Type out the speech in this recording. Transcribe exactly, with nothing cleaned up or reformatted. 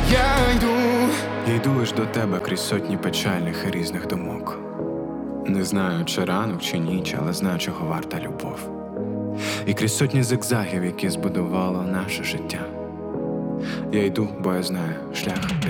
Я йду, Я йду аж до тебе крізь сотні печальних і різних думок. Не знаю, чи ранок, чи ніч, але знаю, чого варта любов. І крізь сотні зигзагів, які збудувало наше життя. Я йду, бо я знаю шлях.